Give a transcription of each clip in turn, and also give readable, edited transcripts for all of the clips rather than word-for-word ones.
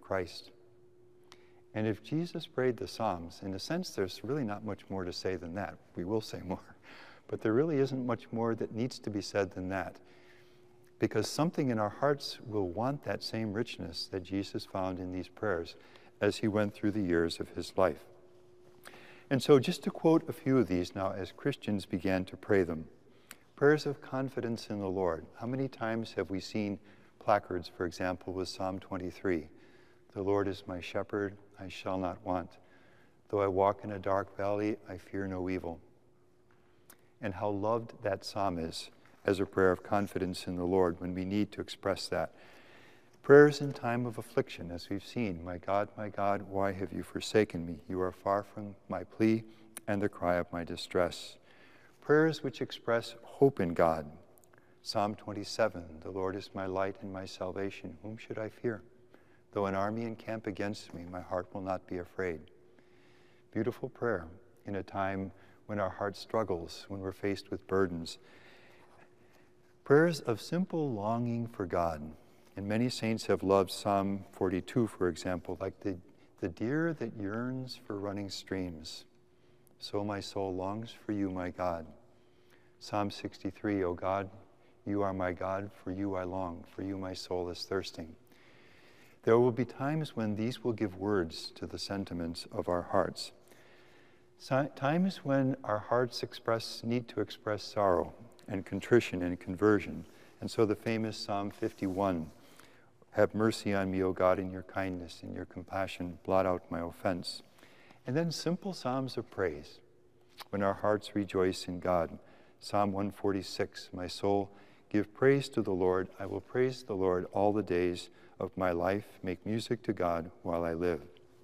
Christ. And if Jesus prayed the Psalms, in a sense, there's really not much more to say than that. We will say more. But there really isn't much more that needs to be said than that. Because something in our hearts will want that same richness that Jesus found in these prayers as he went through the years of his life. And so just to quote a few of these now as Christians began to pray them. Prayers of confidence in the Lord. How many times have we seen placards, for example, with Psalm 23? The Lord is my shepherd, I shall not want. Though I walk in a dark valley, I fear no evil. And how loved that psalm is as a prayer of confidence in the Lord when we need to express that. Prayers in time of affliction, as we've seen. My God, why have you forsaken me? You are far from my plea and the cry of my distress. Prayers which express hope in God. Psalm 27, the Lord is my light and my salvation. Whom should I fear? Though an army encamp against me, my heart will not be afraid. Beautiful prayer in a time when our heart struggles, when we're faced with burdens. Prayers of simple longing for God. And many saints have loved Psalm 42, for example, like the deer that yearns for running streams. So my soul longs for you, my God. Psalm 63, O God, you are my God, for you I long, for you my soul is thirsting. There will be times when these will give words to the sentiments of our hearts. Times when our hearts need to express sorrow and contrition and conversion. And so the famous Psalm 51, have mercy on me, O God, in your kindness and your compassion, blot out my offense. And then simple psalms of praise, when our hearts rejoice in God. Psalm 146, my soul, give praise to the Lord. I will praise the Lord all the days of my life. Make music to God while I live.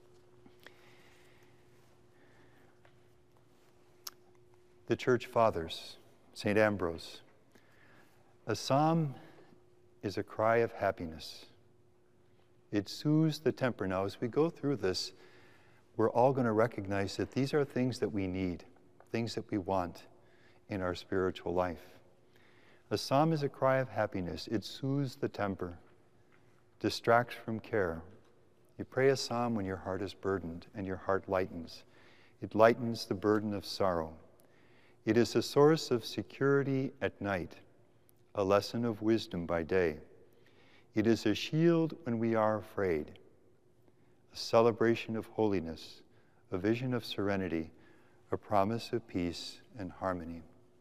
The Church Fathers, St. Ambrose. A psalm is a cry of happiness. It soothes the temper. Now, as we go through this, we're all going to recognize that these are things that we need, things that we want in our spiritual life. A psalm is a cry of happiness. It soothes the temper, distracts from care. You pray a psalm when your heart is burdened and your heart lightens. It lightens the burden of sorrow. It is a source of security at night, a lesson of wisdom by day. It is a shield when we are afraid, a celebration of holiness, a vision of serenity, a promise of peace and harmony.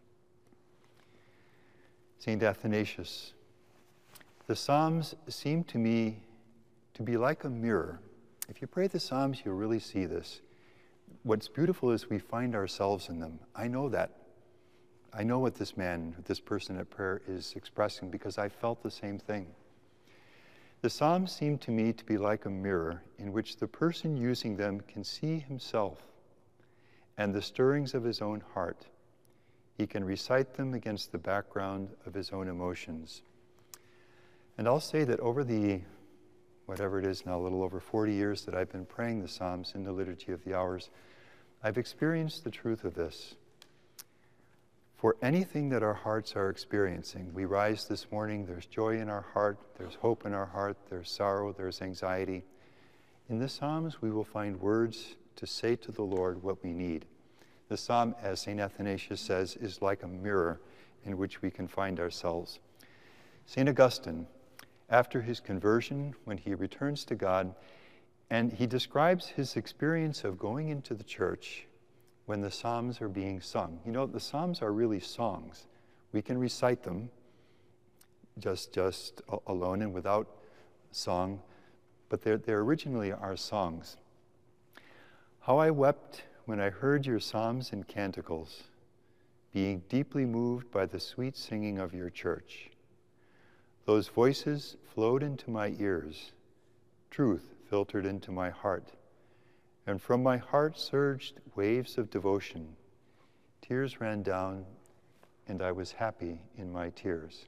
St. Athanasius, the Psalms seem to me to be like a mirror. If you pray the Psalms, you'll really see this. What's beautiful is we find ourselves in them. I know that. I know what this person at prayer is expressing because I felt the same thing. The Psalms seem to me to be like a mirror in which the person using them can see himself and the stirrings of his own heart. He can recite them against the background of his own emotions. And I'll say that over the, whatever it is now, a little over 40 years that I've been praying the Psalms in the Liturgy of the Hours, I've experienced the truth of this. For anything that our hearts are experiencing, we rise this morning, there's joy in our heart, there's hope in our heart, there's sorrow, there's anxiety. In the Psalms, we will find words to say to the Lord what we need. The Psalm, as St. Athanasius says, is like a mirror in which we can find ourselves. St. Augustine, after his conversion, when he returns to God, and he describes his experience of going into the church when the Psalms are being sung. You know, the Psalms are really songs. We can recite them just alone and without song, but they originally are songs. How I wept when I heard your psalms and canticles, being deeply moved by the sweet singing of your church. Those voices flowed into my ears, truth filtered into my heart, and from my heart surged waves of devotion. Tears ran down, and I was happy in my tears.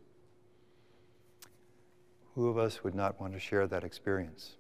Who of us would not want to share that experience?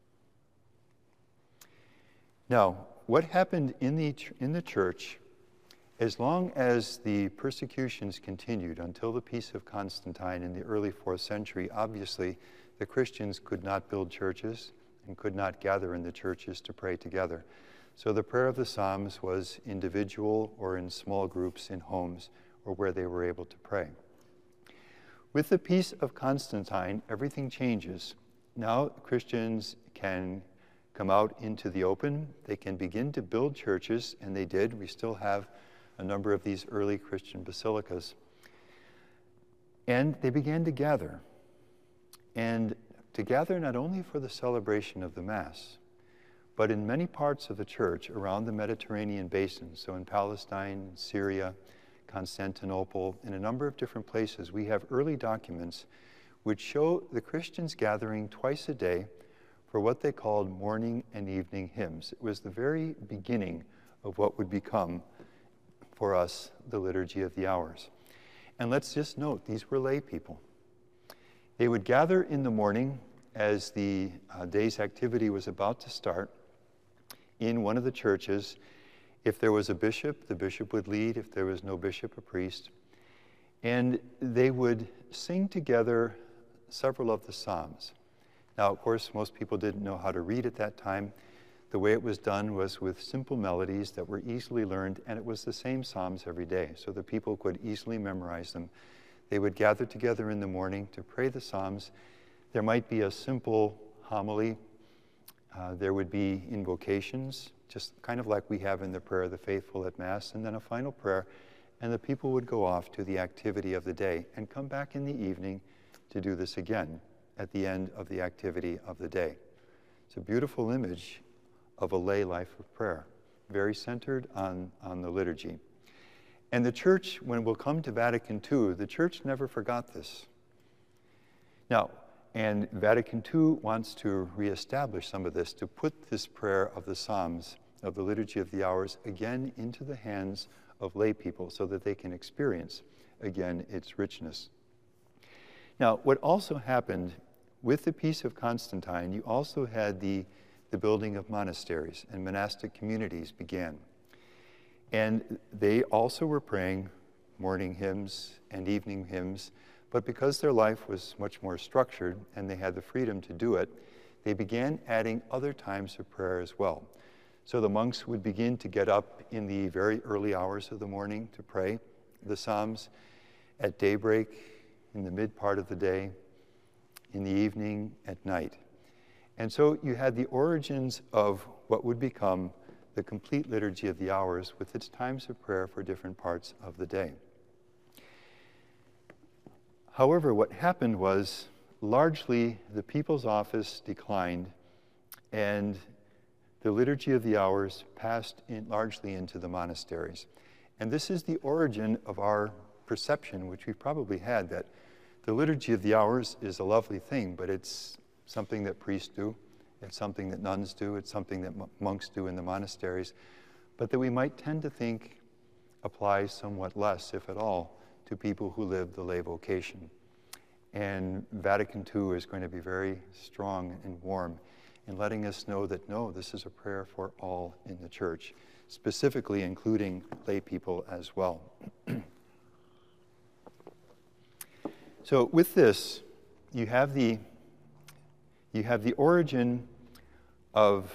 Now, what happened in the church, as long as the persecutions continued until the Peace of Constantine in the early 4th century, obviously the Christians could not build churches and could not gather in the churches to pray together. So the prayer of the Psalms was individual or in small groups in homes or where they were able to pray. With the peace of Constantine, everything changes. Now Christians can come out into the open. They can begin to build churches, and they did. We still have a number of these early Christian basilicas. And they began to gather. And to gather not only for the celebration of the Mass, but in many parts of the church around the Mediterranean basin, so in Palestine, Syria, Constantinople, in a number of different places, we have early documents which show the Christians gathering twice a day for what they called morning and evening hymns. It was the very beginning of what would become, for us, the Liturgy of the Hours. And let's just note, these were lay people. They would gather in the morning as the day's activity was about to start in one of the churches. If there was a bishop, the bishop would lead. If there was no bishop, a priest. And they would sing together several of the Psalms. Now, of course, most people didn't know how to read at that time. The way it was done was with simple melodies that were easily learned, and it was the same Psalms every day, so the people could easily memorize them. They would gather together in the morning to pray the Psalms. There might be a simple homily. There would be invocations, just kind of like we have in the prayer of the faithful at Mass, and then a final prayer, and the people would go off to the activity of the day and come back in the evening to do this again at the end of the activity of the day. It's a beautiful image of a lay life of prayer, very centered on the liturgy. And the Church, when we'll come to Vatican II, the Church never forgot this. Now, and Vatican II wants to reestablish some of this, to put this prayer of the Psalms, of the Liturgy of the Hours, again into the hands of lay people so that they can experience, again, its richness. Now, what also happened with the Peace of Constantine, you also had the building of monasteries, and monastic communities began. And they also were praying morning hymns and evening hymns, but because their life was much more structured and they had the freedom to do it, they began adding other times of prayer as well. So the monks would begin to get up in the very early hours of the morning to pray the Psalms, at daybreak, in the mid part of the day, in the evening, at night. And so you had the origins of what would become the complete Liturgy of the Hours with its times of prayer for different parts of the day. However, what happened was largely the people's office declined and the Liturgy of the Hours passed largely into the monasteries. And this is the origin of our perception, which we've probably had, that the Liturgy of the Hours is a lovely thing, but it's something that priests do, it's something that nuns do, it's something that monks do in the monasteries, but that we might tend to think applies somewhat less, if at all, to people who live the lay vocation. And Vatican II is going to be very strong and warm in letting us know that, no, this is a prayer for all in the Church, specifically including lay people as well. So with this, you have the origin of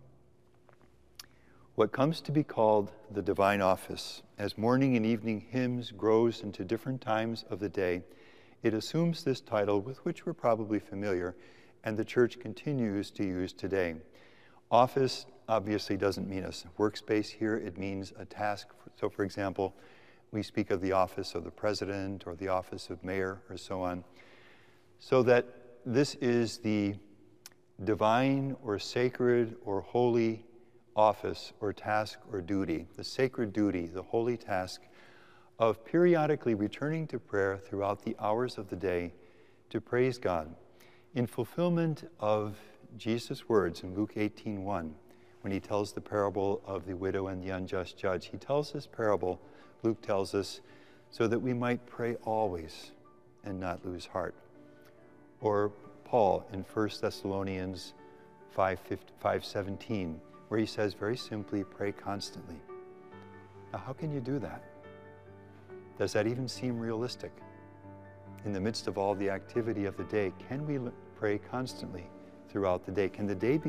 what comes to be called the divine office. As morning and evening hymns grows into different times of the day, it assumes this title with which we're probably familiar, and the Church continues to use today. Office obviously doesn't mean a workspace here, it means a task. So for example, we speak of the office of the president or the office of mayor or so on. So that this is the divine or sacred or holy office or task or duty, the sacred duty, the holy task of periodically returning to prayer throughout the hours of the day to praise God in fulfillment of Jesus' words in Luke 18:1, when he tells the parable of the widow and the unjust judge. He tells this parable, Luke tells us, so that we might pray always and not lose heart. Or Paul in 1 Thessalonians 5:17, where he says very simply, pray constantly. Now, how can you do that? Does that even seem realistic? In the midst of all the activity of the day, can we pray constantly throughout the day? Can the day be